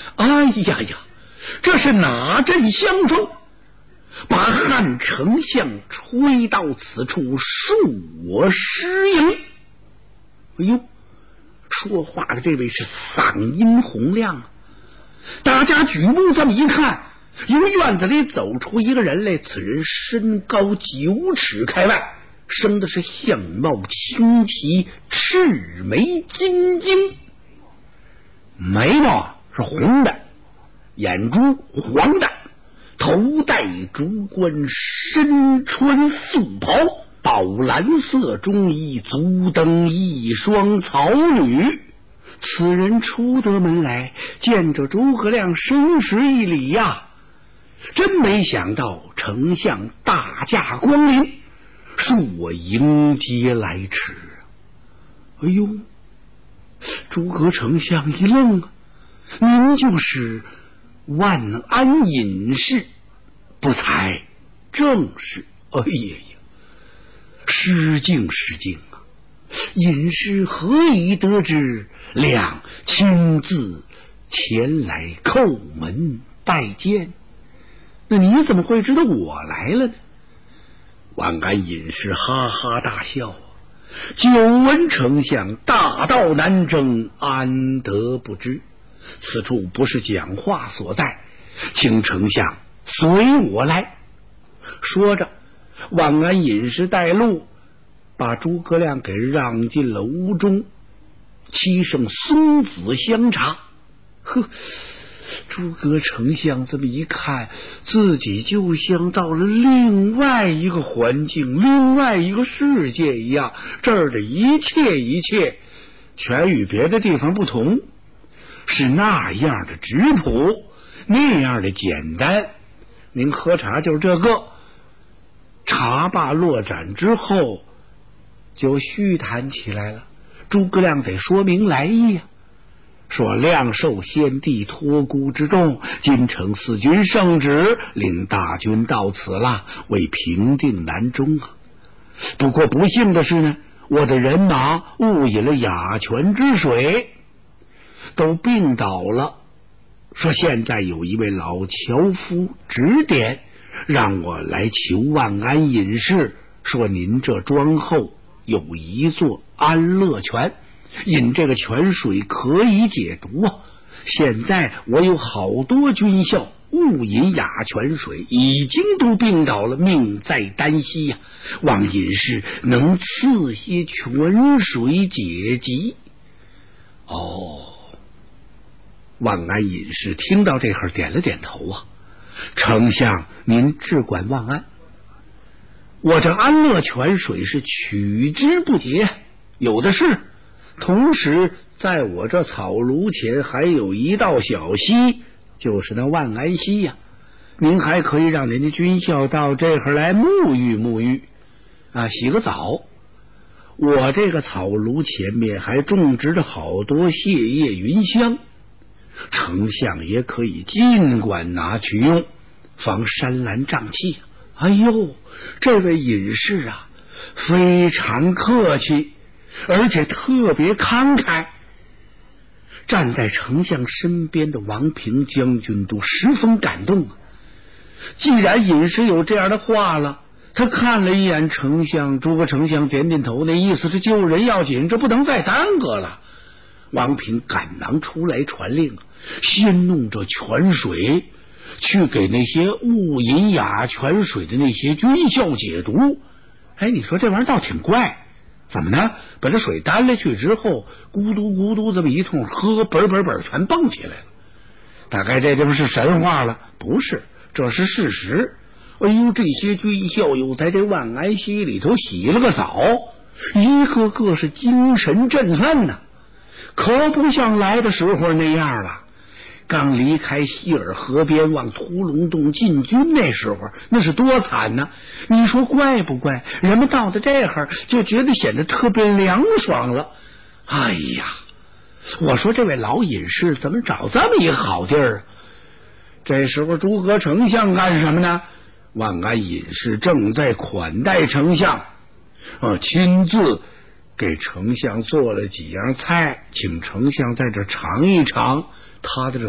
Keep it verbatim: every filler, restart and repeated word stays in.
哎呀呀，这是哪阵香风，把汉丞相吹到此处，恕我失迎。哎呦，说话的这位是嗓音洪亮啊！大家举目这么一看，由院子里走出一个人来，此人身高九尺开外，生的是相貌清奇，赤眉金睛，眉毛是红的，眼珠黄的，头戴竹冠，身穿素袍，宝蓝色中衣，足蹬一双草履。此人出得门来，见着诸葛亮深施一礼呀、啊，真没想到丞相大驾光临，恕我迎接来迟。哎呦，诸葛丞相一愣啊，您就是万安隐士，不才正是。哎呀呀，失敬失敬啊！隐士何以得知亮亲自前来叩门拜见？那你怎么会知道我来了呢？万安隐士哈哈大笑啊！久闻丞相大道难征，安得不知？此处不是讲话所在，请丞相随我来。说着，万安隐士带路，把诸葛亮给让进了屋中，沏上松子香茶。呵，诸葛丞相这么一看，自己就像到了另外一个环境，另外一个世界一样，这儿的一切一切全与别的地方不同，是那样的质朴，那样的简单。您喝茶就是这个。茶罢落盏之后，就叙谈起来了。诸葛亮得说明来意啊，说亮受先帝托孤之重，今承四军圣旨，领大军到此了，为平定南中啊。不过不幸的是呢，我的人马误饮了雅泉之水，都病倒了。说现在有一位老樵夫指点，让我来求万安隐士，说您这庄后有一座安乐泉，饮这个泉水可以解毒啊。现在我有好多军校误饮雅泉水，已经都病倒了，命在旦夕呀、啊。望隐士能赐些泉水解疾。哦，万安隐士听到这会儿点了点头啊。丞相您只管万安，我这安乐泉水是取之不竭，有的是。同时在我这草庐前还有一道小溪，就是那万安溪呀、啊。您还可以让您的军校到这会儿来沐浴沐浴啊，洗个澡。我这个草庐前面还种植着好多谢叶云香，丞相也可以尽管拿去用，防山岚瘴气。哎呦，这位隐士啊，非常客气，而且特别慷慨。站在丞相身边的王平将军都十分感动啊。既然隐士有这样的话了，他看了一眼丞相，诸葛丞相点点头，那意思是救人要紧，这不能再耽搁了。王平赶忙出来传令，先弄着泉水去给那些误饮雅泉水的那些军校解毒。哎，你说这玩意儿倒挺怪，怎么呢？把这水担了去之后，咕嘟咕嘟这么一通喝，本本本全蹦起来了。大概这地方是神话了，不是，这是事实。哎呦，这些军校又在这万安溪里头洗了个澡，一个个是精神振奋呐、啊，可不像来的时候那样了。刚离开希尔河边往屠龙洞进军那时候，那是多惨呢、啊！你说怪不怪？人们到了这会儿就觉得显得特别凉爽了。哎呀，我说这位老隐士怎么找这么一个好地儿啊？这时候诸葛丞相干什么呢？万安隐士正在款待丞相，呃，亲自给丞相做了几样菜，请丞相在这尝一尝他的这